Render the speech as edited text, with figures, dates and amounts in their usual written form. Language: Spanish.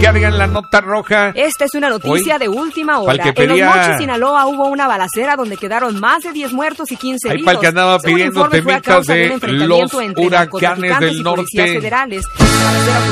carga en la nota roja. Esta es una noticia de última hora. Pa'l que En Los pedía- Mochis, Sinaloa, hubo una balacera donde quedaron más de 10 muertos y 15 Ahí heridos. para el que andaba Según pidiendo informes, fue a temitas causa un de enfrentamiento los entre huracanes narcotraficantes del y policías norte. federales. La balacera